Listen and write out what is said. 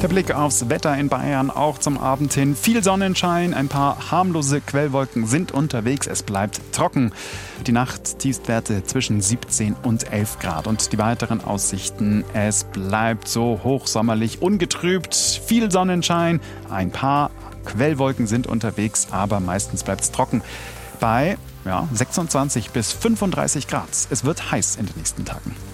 Der Blick aufs Wetter in Bayern auch zum Abend hin. Viel Sonnenschein, ein paar harmlose Quellwolken sind unterwegs. Es bleibt trocken. Die Nacht Tiefstwerte zwischen 17 und 11 Grad. Und die weiteren Aussichten, es bleibt so hochsommerlich ungetrübt. Viel Sonnenschein, ein paar Quellwolken sind unterwegs, aber meistens bleibt es trocken. Bei 26 bis 35 Grad. Es wird heiß in den nächsten Tagen.